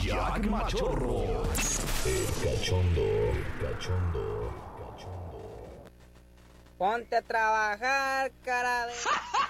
Jack Machorro. El cachondo. Ponte a trabajar, cara de...